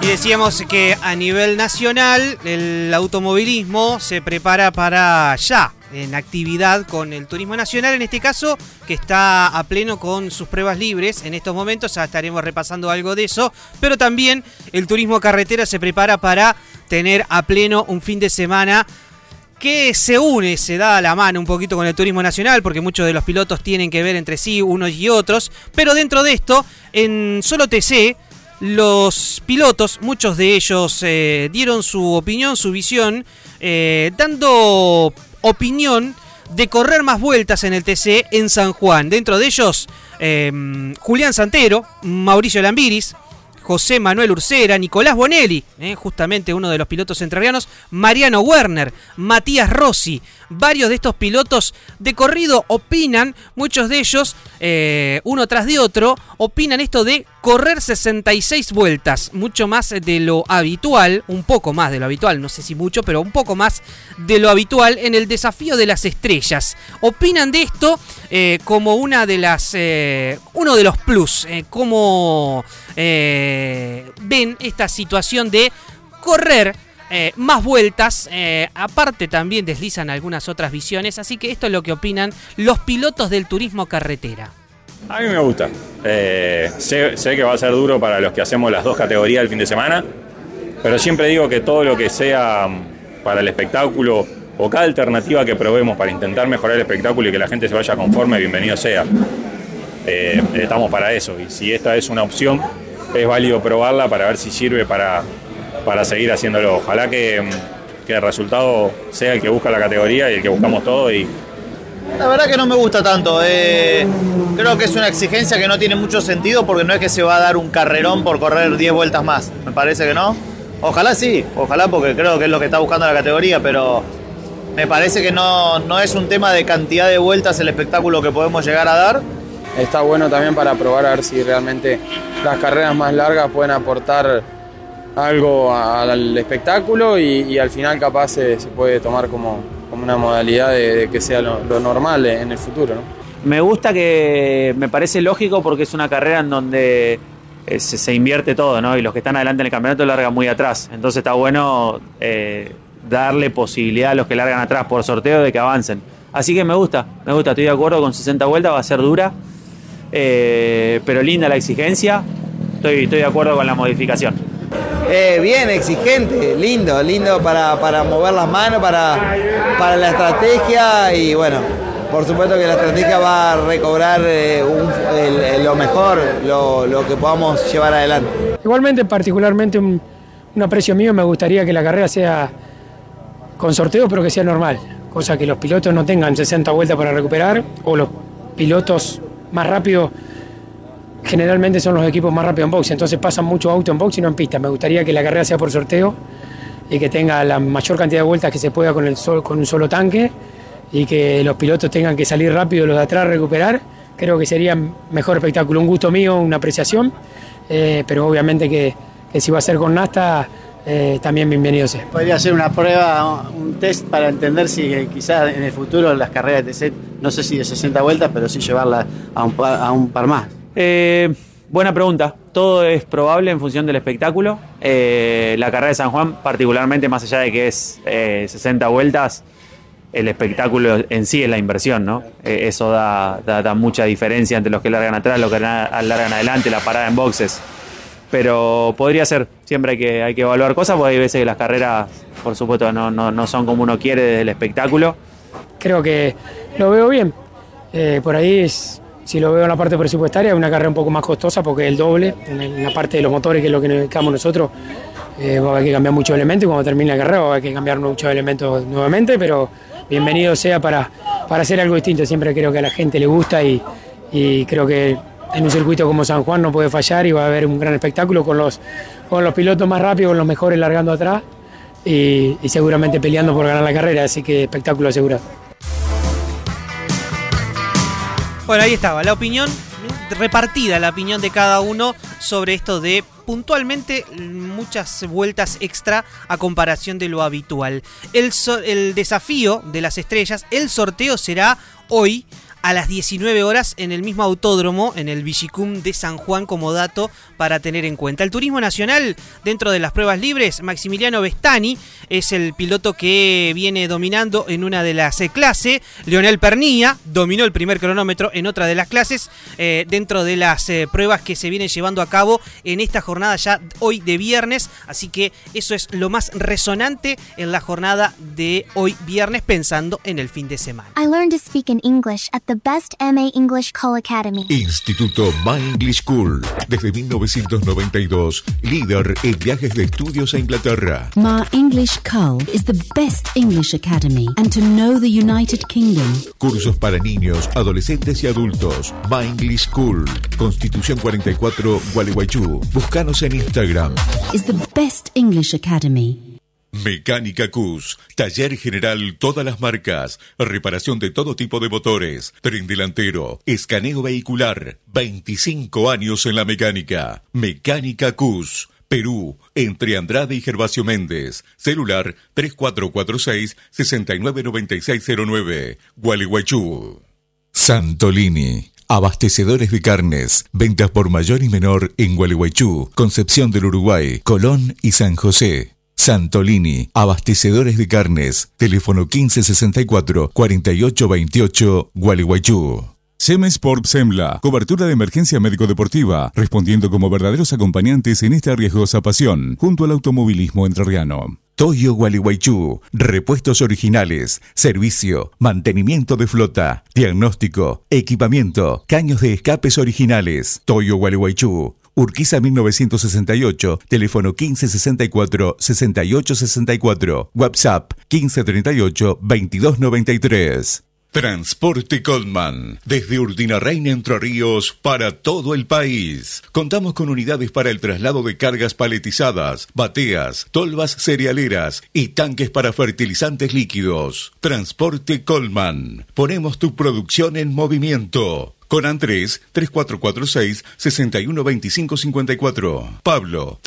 Y decíamos que a nivel nacional el automovilismo se prepara para ya en actividad con el turismo nacional, en este caso, que está a pleno con sus pruebas libres. En estos momentos ya estaremos repasando algo de eso, pero también el turismo carretera se prepara para tener a pleno un fin de semana que se da a la mano un poquito con el turismo nacional, porque muchos de los pilotos tienen que ver entre sí unos y otros, pero dentro de esto, en Solo TC, los pilotos, muchos de ellos dieron su opinión, su visión, dando opinión de correr más vueltas en el TC en San Juan. Dentro de ellos, Julián Santero, Mauricio Lambiris, José Manuel Ursera, Nicolás Bonelli, justamente uno de los pilotos entrerrianos, Mariano Werner, Matías Rossi. Varios de estos pilotos de corrido opinan, muchos de ellos, uno tras de otro, opinan esto de correr 66 vueltas, mucho más de lo habitual, un poco más de lo habitual, no sé si mucho, pero un poco más de lo habitual en el desafío de las estrellas. Opinan de esto como una de las, uno de los plus, como ven esta situación de correr más vueltas, aparte también deslizan algunas otras visiones, así que esto es lo que opinan los pilotos del turismo carretera. A mí me gusta, sé que va a ser duro para los que hacemos las dos categorías el fin de semana, pero siempre digo que todo lo que sea para el espectáculo o cada alternativa que probemos para intentar mejorar el espectáculo y que la gente se vaya conforme, bienvenido sea. Estamos para eso, y si esta es una opción, es válido probarla para ver si sirve para seguir haciéndolo. Ojalá que el resultado sea el que busca la categoría y el que buscamos todos. Y la verdad que no me gusta tanto. Creo que es una exigencia que no tiene mucho sentido, porque no es que se va a dar un carrerón por correr 10 vueltas más. Me parece que no. Ojalá sí, ojalá, porque creo que es lo que está buscando la categoría, pero me parece que no es un tema de cantidad de vueltas el espectáculo que podemos llegar a dar. Está bueno también para probar a ver si realmente las carreras más largas pueden aportar algo al espectáculo y al final capaz se puede tomar como una modalidad de que sea lo normal en el futuro, ¿no? Me gusta, que me parece lógico, porque es una carrera en donde se invierte todo, ¿no? Y los que están adelante en el campeonato largan muy atrás, entonces está bueno darle posibilidad a los que largan atrás por sorteo de que avancen. Así que me gusta, estoy de acuerdo con 60 vueltas, va a ser dura, pero linda la exigencia, estoy de acuerdo con la modificación. Bien, exigente, lindo para mover las manos, para la estrategia, y bueno, por supuesto que la estrategia va a recobrar lo mejor, lo que podamos llevar adelante. Igualmente, particularmente un aprecio mío, me gustaría que la carrera sea con sorteo, pero que sea normal, cosa que los pilotos no tengan 60 vueltas para recuperar, o los pilotos más rápidos generalmente son los equipos más rápidos en box, entonces pasan mucho auto en box y no en pista. Me gustaría que la carrera sea por sorteo y que tenga la mayor cantidad de vueltas que se pueda con un solo tanque, y que los pilotos tengan que salir rápido, los de atrás recuperar. Creo que sería mejor espectáculo, un gusto mío, una apreciación, pero obviamente que si va a ser con Nasta, también bienvenido sea. Podría ser una prueba, un test para entender si quizás en el futuro las carreras de TC, no sé si de 60 vueltas, pero sí llevarlas a un par más. Buena pregunta. Todo es probable en función del espectáculo. La carrera de San Juan, particularmente, más allá de que es 60 vueltas, el espectáculo en sí es la inversión, ¿no? Eso da mucha diferencia entre los que largan atrás, los que largan adelante, la parada en boxes. Pero podría ser, siempre hay que evaluar cosas, porque hay veces que las carreras, por supuesto, no son como uno quiere desde el espectáculo. Creo que lo veo bien. Por ahí si lo veo en la parte presupuestaria, es una carrera un poco más costosa, porque es el doble. En la parte de los motores, que es lo que nos dedicamos nosotros, va a haber que cambiar muchos elementos, y cuando termine la carrera va a haber que cambiar muchos elementos nuevamente, pero bienvenido sea para hacer algo distinto. Siempre creo que a la gente le gusta, y creo que en un circuito como San Juan no puede fallar, y va a haber un gran espectáculo con los pilotos más rápidos, con los mejores largando atrás, y seguramente peleando por ganar la carrera, así que espectáculo asegurado. Bueno, ahí estaba la opinión, repartida la opinión de cada uno sobre esto de puntualmente muchas vueltas extra a comparación de lo habitual. El desafío de las estrellas, el sorteo será hoy a las 19 horas en el mismo autódromo, en el Villicum de San Juan, como dato para tener en cuenta. El turismo nacional, dentro de las pruebas libres, Maximiliano Vestani es el piloto que viene dominando en una de las clases. Leonel Pernía dominó el primer cronómetro en otra de las clases, dentro de las pruebas que se vienen llevando a cabo en esta jornada ya hoy de viernes. Así que eso es lo más resonante en la jornada de hoy viernes, pensando en el fin de semana. I learned to speak in English at the best MA English Call Academy. Instituto My English School. Desde 1992, líder en viajes de estudios a Inglaterra. My English Call is the best English academy, and to know the United Kingdom. Cursos para niños, adolescentes y adultos. My English School. Constitución 44, Gualeguaychú. Búscanos en Instagram. Is the best English academy. Mecánica Cus, taller general todas las marcas, reparación de todo tipo de motores, tren delantero, escaneo vehicular, 25 años en la mecánica. Mecánica Cus, Perú, entre Andrade y Gervasio Méndez, celular 3446-699609, Gualeguaychú. Santolini, abastecedores de carnes, ventas por mayor y menor en Gualeguaychú, Concepción del Uruguay, Colón y San José. Santolini, abastecedores de carnes, teléfono 1564-4828, Gualeguaychú. Semesport Semla, cobertura de emergencia médico-deportiva, respondiendo como verdaderos acompañantes en esta arriesgosa pasión, junto al automovilismo entrerriano. Toyo Gualeguaychú, repuestos originales, servicio, mantenimiento de flota, diagnóstico, equipamiento, caños de escapes originales. Toyo Gualeguaychú, Urquiza 1968, teléfono 1564-6864, WhatsApp 1538-2293. Transporte Coleman, desde Urdinarrain, Entre Ríos, para todo el país. Contamos con unidades para el traslado de cargas paletizadas, bateas, tolvas cerealeras y tanques para fertilizantes líquidos. Transporte Coleman, ponemos tu producción en movimiento. Con Andrés, 3446-612554. Pablo,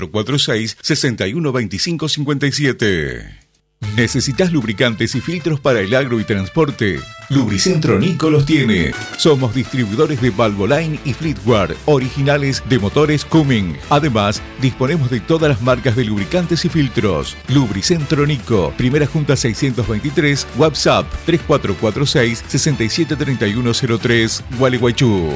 3446-612557. ¿Necesitas lubricantes y filtros para el agro y transporte? Lubricentro Nico los tiene. Somos distribuidores de Valvoline y Fleetware, originales de motores Cumming. Además, disponemos de todas las marcas de lubricantes y filtros. Lubricentro Nico, Primera Junta 623, WhatsApp 3446-673103, Gualeguaychú.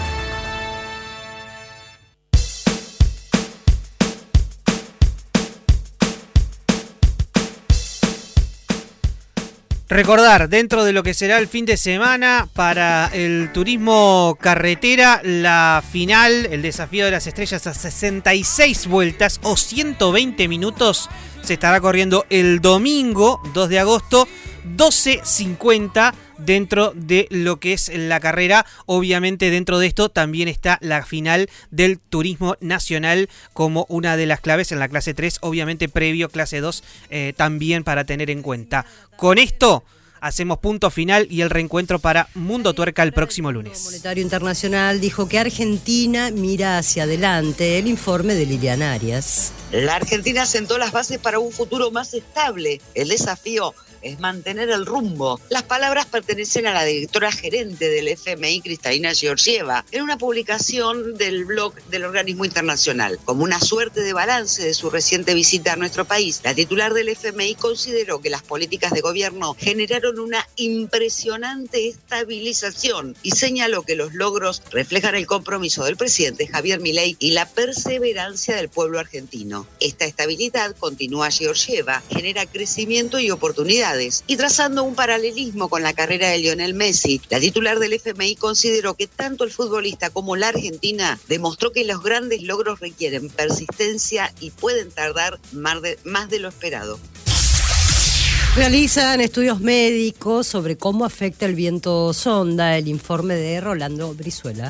Recordar, dentro de lo que será el fin de semana para el turismo carretera, la final, el desafío de las estrellas a 66 vueltas o 120 minutos, se estará corriendo el domingo 2 de agosto, 12:50 dentro de lo que es la carrera. Obviamente dentro de esto también está la final del turismo nacional como una de las claves en la clase 3, obviamente previo clase 2 también para tener en cuenta. Con esto hacemos punto final y el reencuentro para Mundo Tuerca el próximo lunes. El Fondo Monetario Internacional dijo que Argentina mira hacia adelante. El informe de Liliana Arias. La Argentina sentó las bases para un futuro más estable. El desafío es mantener el rumbo. Las palabras pertenecen a la directora gerente del FMI, Cristalina Georgieva, en una publicación del blog del organismo internacional. Como una suerte de balance de su reciente visita a nuestro país, la titular del FMI consideró que las políticas de gobierno generaron una impresionante estabilización y señaló que los logros reflejan el compromiso del presidente Javier Milei y la perseverancia del pueblo argentino. Esta estabilidad, continúa Georgieva, genera crecimiento y oportunidades. Y trazando un paralelismo con la carrera de Lionel Messi, la titular del FMI consideró que tanto el futbolista como la Argentina demostró que los grandes logros requieren persistencia y pueden tardar más de lo esperado. Realizan estudios médicos sobre cómo afecta el viento sonda. El informe de Rolando Brizuela.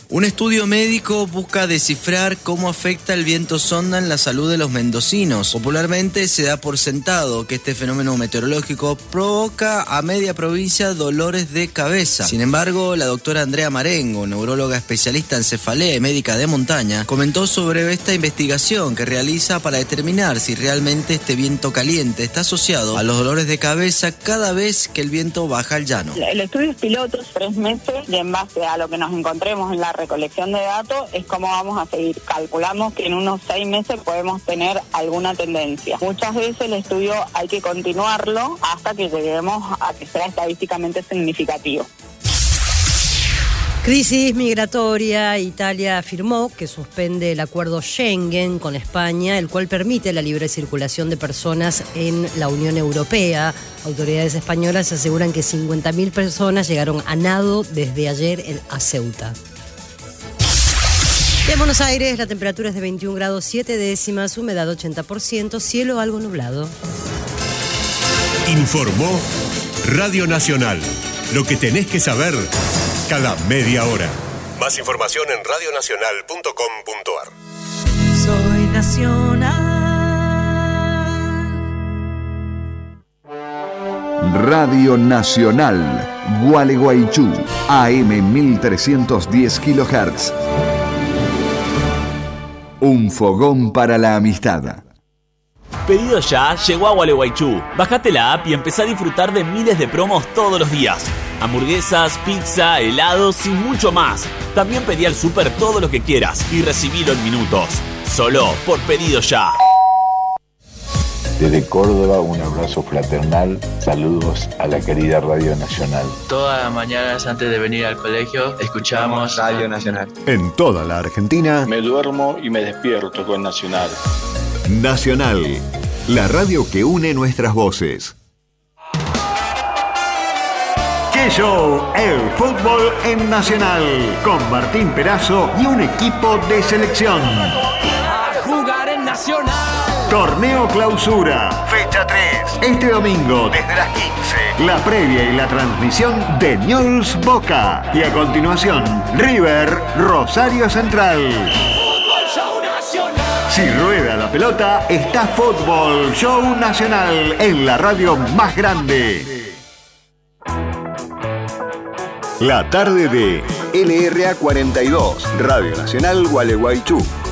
Un estudio médico busca descifrar cómo afecta el viento sonda en la salud de los mendocinos. Popularmente se da por sentado que este fenómeno meteorológico provoca a media provincia dolores de cabeza. Sin embargo, la doctora Andrea Marengo, neuróloga especialista en cefalea y médica de montaña, comentó sobre esta investigación que realiza para determinar si realmente este viento caliente está asociado a los dolores de cabeza cada vez que el viento baja al llano. El estudio es piloto, 3 meses, y en base a lo que nos encontremos en la recolección de datos es como vamos a seguir. Calculamos que en unos 6 meses podemos tener alguna tendencia. Muchas veces el estudio hay que continuarlo hasta que lleguemos a que sea estadísticamente significativo. Crisis migratoria. Italia afirmó que suspende el acuerdo Schengen con España, el cual permite la libre circulación de personas en la Unión Europea. Autoridades españolas aseguran que 50.000 personas llegaron a nado desde ayer a Ceuta. En Buenos Aires la temperatura es de 21 grados 7 décimas, humedad 80%, cielo algo nublado. Informó Radio Nacional. Lo que tenés que saber cada media hora. Más información en radionacional.com.ar. Soy Nacional. Radio Nacional, Gualeguaychú, AM 1310 kHz. Un fogón para la amistad. Pedido Ya llegó a Gualeguaychú. Bajate la app y empezá a disfrutar de miles de promos todos los días. Hamburguesas, pizza, helados y mucho más. También pedí al súper todo lo que quieras y recibilo en minutos. Solo por Pedido Ya. Desde Córdoba, un abrazo fraternal. Saludos a la querida Radio Nacional. Todas las mañanas antes de venir al colegio escuchamos Radio Nacional. En toda la Argentina, me duermo y me despierto con Nacional. Nacional, la radio que une nuestras voces. ¡Qué show! El fútbol en Nacional, con Martín Perazo y un equipo de selección. A jugar en Nacional. Torneo Clausura, fecha 3. Este domingo, desde las 15. La previa y la transmisión de Newell's Boca. Y a continuación, River Rosario Central. Si rueda la pelota, está Fútbol Show Nacional en la radio más grande. La tarde de LRA 42, Radio Nacional Gualeguaychú.